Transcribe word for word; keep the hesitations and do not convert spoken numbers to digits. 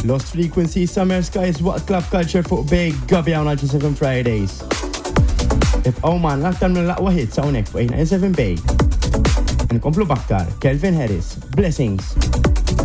Lost Frequency, Summer Skies, waqt Club Culture fuq Bej Gabi għaw ninety-seven Fridays. Ibqaw man l-aktar minn l-aqwa hits hawnhekk fuq ninety-seven Bej. Nkomplu bakkar, Kelvin Harris, Blessings.